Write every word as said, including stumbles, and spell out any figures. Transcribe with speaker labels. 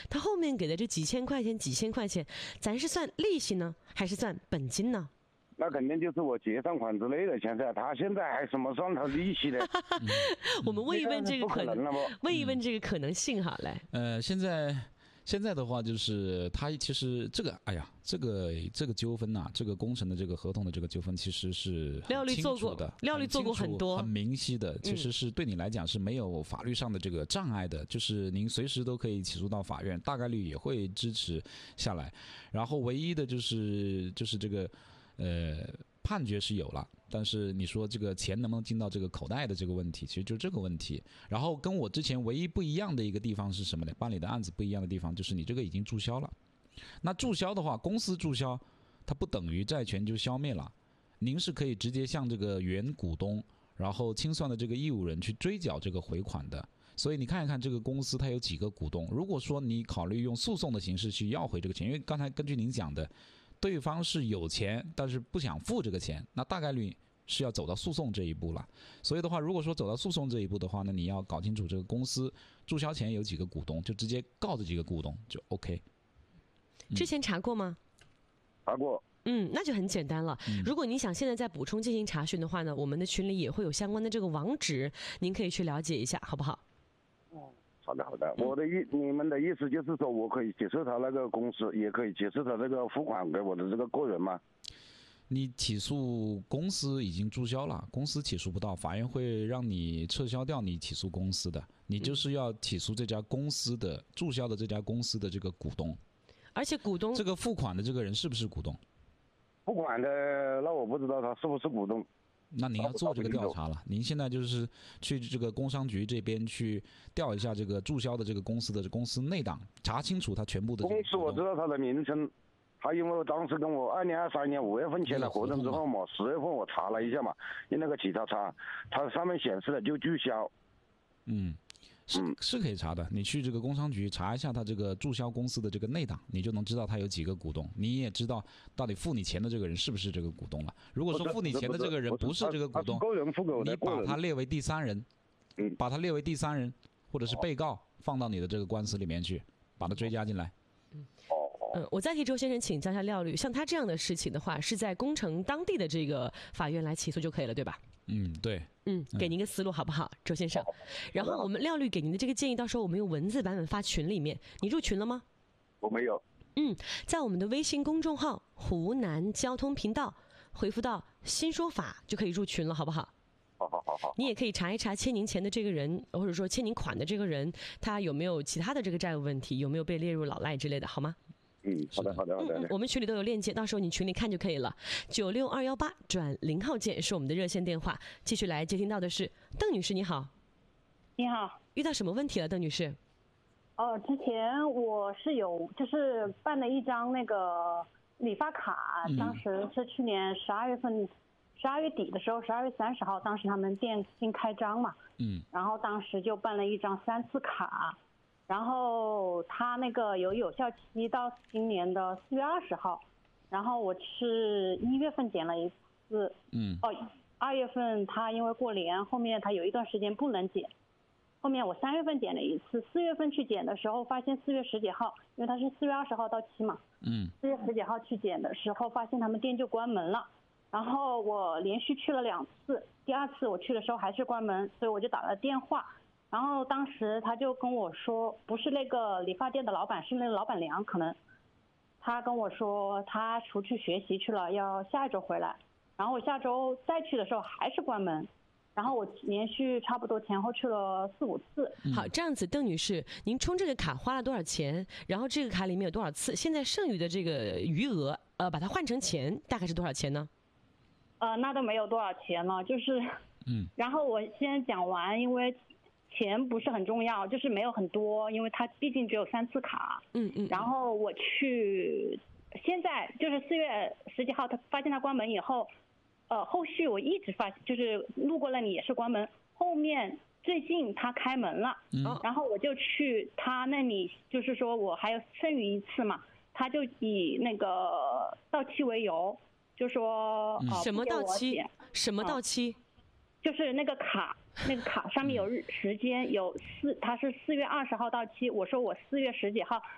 Speaker 1: 他后面给的这几千块钱几千块钱，咱是算利息呢还是算本金呢？
Speaker 2: 那肯定就是我结算款之类的钱噻，他现在还什么算他利息呢？
Speaker 1: 我们问一问这个可能，
Speaker 2: 能
Speaker 1: 问一问这个可能性好嘞。
Speaker 3: 呃，现在现在的话就是他其实这个，哎呀，这个这个纠纷呐、啊，这个工程的这个合同的这个纠纷其实是
Speaker 1: 廖律做过的，廖律做过很多，
Speaker 3: 很明晰的，其实是对你来讲是没有法律上的这个障碍的，嗯、就是您随时都可以起诉到法院，大概率也会支持下来。然后唯一的就是就是这个。呃，判决是有了，但是你说这个钱能不能进到这个口袋的这个问题，其实就这个问题。然后跟我之前唯一不一样的一个地方是什么呢？办理的案子不一样的地方就是你这个已经注销了。那注销的话，公司注销，它不等于债权就消灭了。您是可以直接向这个原股东，然后清算的这个义务人去追缴这个回款的。所以你看一看这个公司它有几个股东。如果说你考虑用诉讼的形式去要回这个钱，因为刚才根据您讲的。对方是有钱，但是不想付这个钱，那大概率是要走到诉讼这一步了。所以的话，如果说走到诉讼这一步的话，那你要搞清楚这个公司注销前有几个股东，就直接告这几个股东就 OK。
Speaker 1: 嗯、之前查过吗？
Speaker 2: 查过。
Speaker 1: 嗯，那就很简单了。
Speaker 3: 嗯、
Speaker 1: 如果你想现在再补充进行查询的话呢，我们的群里也会有相关的这个网址，您可以去了解一下，好不好？
Speaker 2: 哦。好的好的，我的意你们的意思就是说我可以起诉他那个公司，也可以起诉他这个付款给我的这个个人吗？
Speaker 3: 你起诉公司已经注销了，公司起诉不到，法院会让你撤销掉你起诉公司的，你就是要起诉这家公司的注销的这家公司的这个股东，
Speaker 1: 而且股东
Speaker 3: 这个付款的这个人是不是股东？
Speaker 2: 付款的那我不知道他是不是股东。
Speaker 3: 那您要做这个调查了，您现在就是去这个工商局这边去调一下这个注销的这个公司的公司内档，查清楚他全部的
Speaker 2: 公司我知道他的名称，他因为我当时跟我二零二三年五月份签了合同之后嘛，十月份我查了一下嘛，用那个企查查，它上面显示的就注销。
Speaker 3: 嗯。是是可以查的，你去这个工商局查一下他这个注销公司的这个内档，你就能知道他有几个股东，你也知道到底付你钱的这个人是不是这个股东了。如果说付你钱的这个人不是这个股东，你把他列为第三人，把他列为第三人或者是被告，放到你的这个官司里面去，把他追加进来。
Speaker 1: 嗯嗯，我再替周先生请教一下廖律，像他这样的事情的话，是在工程当地的这个法院来起诉就可以了，对吧？
Speaker 3: 嗯，对。
Speaker 1: 嗯，给您个思路好不好，周先生？然后我们廖律给您的这个建议，到时候我们用文字版本发群里面。你入群了吗？
Speaker 2: 我没有。
Speaker 1: 嗯，在我们的微信公众号湖南交通频道回复到新说法就可以入群了，好不好？
Speaker 2: 好好好好。
Speaker 1: 你也可以查一查欠您钱的这个人，或者说欠您款的这个人，他有没有其他的这个债务问题，有没有被列入老赖之类的，好吗？
Speaker 2: 嗯，好的好的好的、
Speaker 1: 嗯。我们群里都有链接，到时候你群里看就可以了。九六二幺八转零号键是我们的热线电话。继续来接听到的是邓女士，你好。
Speaker 4: 你好。
Speaker 1: 遇到什么问题了，邓女士？
Speaker 4: 哦，之前我是有就是办了一张那个理发卡，
Speaker 3: 嗯、
Speaker 4: 当时是去年十二月份，十二月底的时候，十二月三十号，当时他们店新开张嘛，
Speaker 3: 嗯，
Speaker 4: 然后当时就办了一张三次卡。然后他那个有有效期到今年的四月二十号，然后我是一月份剪了一次，
Speaker 3: 嗯，
Speaker 4: 哦，二月份他因为过年，后面他有一段时间不能剪，后面我三月份剪了一次，四月份去剪的时候发现四月十几号，因为他是四月二十号到期嘛，
Speaker 3: 嗯，
Speaker 4: 四月十几号去剪的时候发现他们店就关门了，然后我连续去了两次，第二次我去的时候还是关门，所以我就打了电话。然后当时他就跟我说，不是那个理发店的老板，是那个老板娘，可能他跟我说他出去学习去了，要下一周回来。然后我下周再去的时候还是关门，然后我连续差不多前后去了四五次。
Speaker 1: 好，这样子，邓女士，您充这个卡花了多少钱？然后这个卡里面有多少次？现在剩余的这个余额，呃，把它换成钱，大概是多少钱呢？
Speaker 4: 呃，那都没有多少钱了，就是，
Speaker 3: 嗯。然
Speaker 4: 后我先讲完，因为钱不是很重要，就是没有很多，因为它毕竟只有三次卡。
Speaker 1: 嗯嗯。
Speaker 4: 然后我去，现在就是四月十几号，他发现他关门以后，呃，后续我一直发，就是路过那里也是关门。后面最近他开门了，
Speaker 3: 嗯，
Speaker 4: 然后我就去他那里，就是说我还有剩余一次嘛，他就以那个到期为由，就说、
Speaker 1: 嗯呃、什么到期？什么到期？
Speaker 4: 呃就是那个卡，那个卡上面有日时间，有四，它是四月二十号到期。我说我四月十几号